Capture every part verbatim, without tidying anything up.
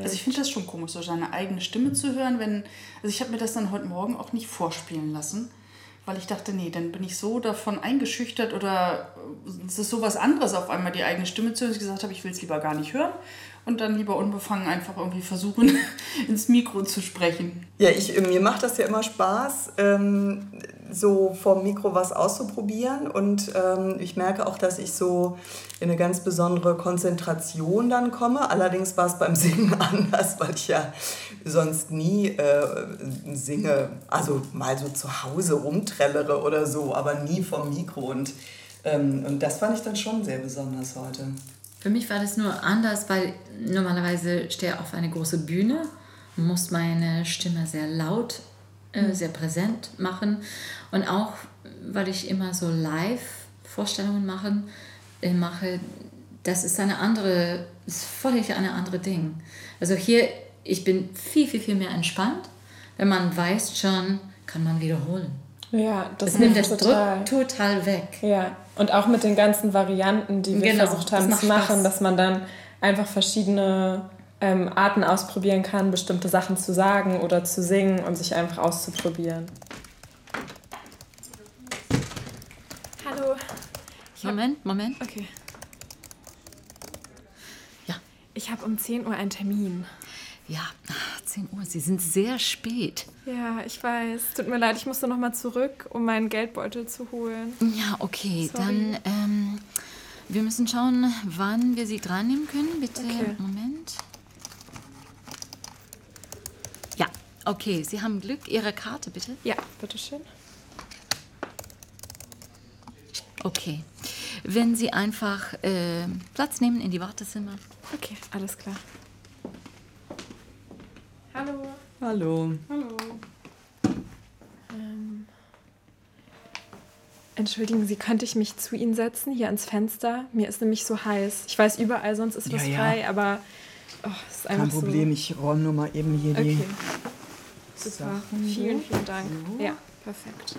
Also ich finde das schon komisch, so seine eigene Stimme zu hören, wenn, also ich habe mir das dann heute Morgen auch nicht vorspielen lassen, weil ich dachte, nee, dann bin ich so davon eingeschüchtert oder es ist sowas anderes auf einmal, die eigene Stimme zu hören, dass ich gesagt habe, ich will es lieber gar nicht hören und dann lieber unbefangen einfach irgendwie versuchen, ins Mikro zu sprechen. Ja, ich, mir macht das ja immer Spaß, ähm, so vom Mikro was auszuprobieren und ähm, ich merke auch, dass ich so in eine ganz besondere Konzentration dann komme. Allerdings war es beim Singen anders, weil ich ja sonst nie äh, singe, also mal so zu Hause rumträllere oder so, aber nie vom Mikro und, ähm, und das fand ich dann schon sehr besonders heute. Für mich war das nur anders, weil normalerweise stehe ich auf einer großen Bühne, muss meine Stimme sehr laut, äh, sehr präsent machen und auch, weil ich immer so Live-Vorstellungen machen, äh, mache, das ist eine andere, ist völlig eine andere Ding. Also hier, ich bin viel, viel, viel mehr entspannt. Wenn man weiß schon, kann man wiederholen. Ja, das, das nimmt das total. Druck total weg. Ja, und auch mit den ganzen Varianten, die wir genau, versucht haben das zu machen, Spaß. dass man dann einfach verschiedene ähm, Arten ausprobieren kann, bestimmte Sachen zu sagen oder zu singen und sich einfach auszuprobieren. Hallo. Ich Moment, hab... Moment. Okay. Ja. Ich habe um zehn Uhr einen Termin. Ja, zehn Uhr, Sie sind sehr spät. Ja, ich weiß. Tut mir leid, ich musste noch mal zurück, um meinen Geldbeutel zu holen. Ja, okay, Sorry. dann ähm, wir müssen schauen, wann wir Sie dran nehmen können. Bitte, Okay. Moment. Ja, okay, Sie haben Glück. Ihre Karte, bitte. Ja, bitteschön. Okay, wenn Sie einfach äh, Platz nehmen in die Wartezimmer. Okay, alles klar. Hallo. Hallo. Hallo. Ähm, entschuldigen Sie, könnte ich mich zu Ihnen setzen, hier ans Fenster? Mir ist nämlich so heiß. Ich weiß, überall sonst ist Ja, was ja. frei, aber oh, es ist einfach Kein Problem, so... ich räume nur mal eben hier die... Okay, super. Vielen, vielen Dank. So. Ja, perfekt.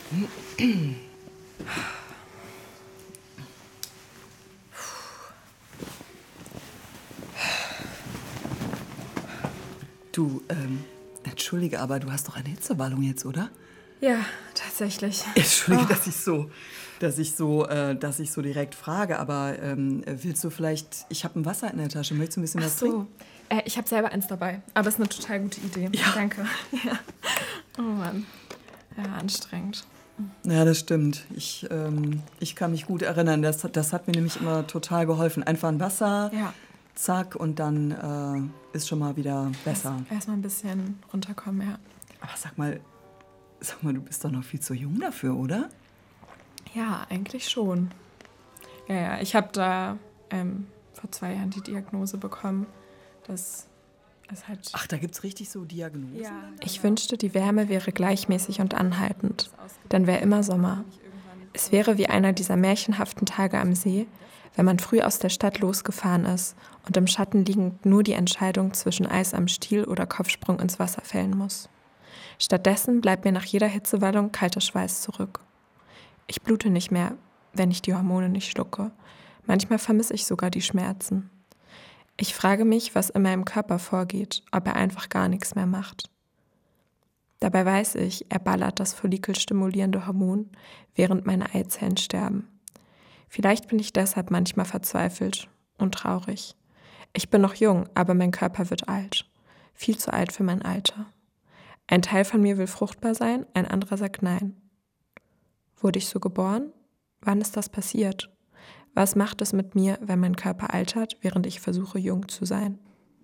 Du, ähm, entschuldige, aber du hast doch eine Hitzewallung jetzt, oder? Ja, tatsächlich. Entschuldige, Oh. dass ich so, dass ich so, äh, dass ich so direkt frage, aber ähm, willst du vielleicht, ich habe ein Wasser in der Tasche, möchtest du ein bisschen Ach was so. trinken? Äh, ich habe selber eins dabei, aber es ist eine total gute Idee. Ja. Danke. Ja. Oh Mann. Ja, anstrengend. Ja, das stimmt. Ich, ähm, ich kann mich gut erinnern, das, das hat mir nämlich immer total geholfen. Einfach ein Wasser, Ja. zack, und dann äh, ist schon mal wieder besser. Erst, erst mal ein bisschen runterkommen, ja. Aber sag mal, sag mal, du bist doch noch viel zu jung dafür, oder? Ja, eigentlich schon. Ja, ja, ich habe da ähm, vor zwei Jahren die Diagnose bekommen, dass es halt... Ach, da gibt's richtig so Diagnosen? Ja. Ich wünschte, die Wärme wäre gleichmäßig und anhaltend. Dann wäre immer Sommer. Es wäre wie einer dieser märchenhaften Tage am See, wenn man früh aus der Stadt losgefahren ist und im Schatten liegend nur die Entscheidung zwischen Eis am Stiel oder Kopfsprung ins Wasser fällen muss. Stattdessen bleibt mir nach jeder Hitzewallung kalter Schweiß zurück. Ich blute nicht mehr, wenn ich die Hormone nicht schlucke. Manchmal vermisse ich sogar die Schmerzen. Ich frage mich, was in meinem Körper vorgeht, ob er einfach gar nichts mehr macht. Dabei weiß ich, er ballert das follikelstimulierende Hormon, während meine Eizellen sterben. Vielleicht bin ich deshalb manchmal verzweifelt und traurig. Ich bin noch jung, aber mein Körper wird alt. Viel zu alt für mein Alter. Ein Teil von mir will fruchtbar sein, ein anderer sagt nein. Wurde ich so geboren? Wann ist das passiert? Was macht es mit mir, wenn mein Körper altert, während ich versuche, jung zu sein?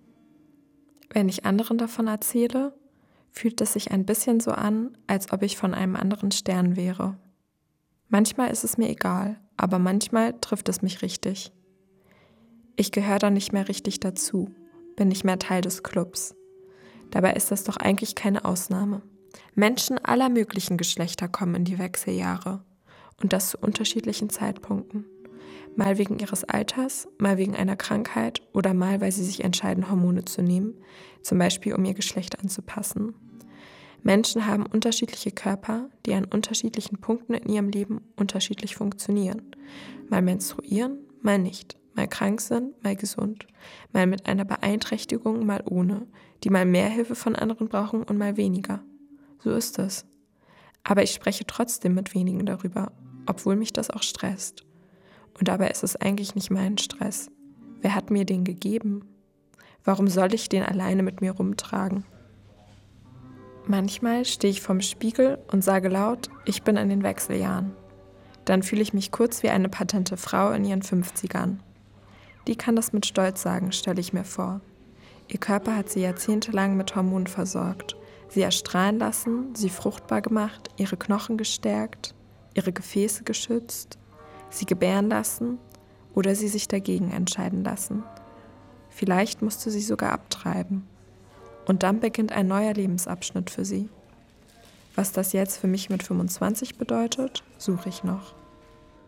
Wenn ich anderen davon erzähle, fühlt es sich ein bisschen so an, als ob ich von einem anderen Stern wäre. Manchmal ist es mir egal, aber manchmal trifft es mich richtig. Ich gehöre da nicht mehr richtig dazu, bin nicht mehr Teil des Clubs. Dabei ist das doch eigentlich keine Ausnahme. Menschen aller möglichen Geschlechter kommen in die Wechseljahre und das zu unterschiedlichen Zeitpunkten. Mal wegen ihres Alters, mal wegen einer Krankheit oder mal, weil sie sich entscheiden, Hormone zu nehmen, zum Beispiel um ihr Geschlecht anzupassen. Menschen haben unterschiedliche Körper, die an unterschiedlichen Punkten in ihrem Leben unterschiedlich funktionieren. Mal menstruieren, mal nicht. mal krank sind, mal gesund, mal mit einer Beeinträchtigung, mal ohne, die mal mehr Hilfe von anderen brauchen und mal weniger. So ist es. Aber ich spreche trotzdem mit wenigen darüber, obwohl mich das auch stresst. Und dabei ist es eigentlich nicht mein Stress. Wer hat mir den gegeben? Warum soll ich den alleine mit mir rumtragen? Manchmal stehe ich vorm Spiegel und sage laut, ich bin in den Wechseljahren. Dann fühle ich mich kurz wie eine patente Frau in ihren fünfzigern. Die kann das mit Stolz sagen, stelle ich mir vor. Ihr Körper hat sie jahrzehntelang mit Hormonen versorgt, sie erstrahlen lassen, sie fruchtbar gemacht, ihre Knochen gestärkt, ihre Gefäße geschützt, sie gebären lassen oder sie sich dagegen entscheiden lassen. Vielleicht musste sie sogar abtreiben. Und dann beginnt ein neuer Lebensabschnitt für sie. Was das jetzt für mich mit fünfundzwanzig bedeutet, suche ich noch.